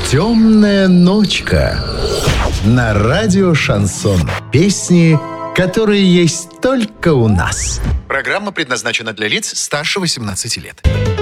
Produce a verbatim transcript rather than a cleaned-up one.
«Темная ночка» на радио «Шансон». Песни, которые есть только у нас. Программа предназначена для лиц старше восемнадцати лет.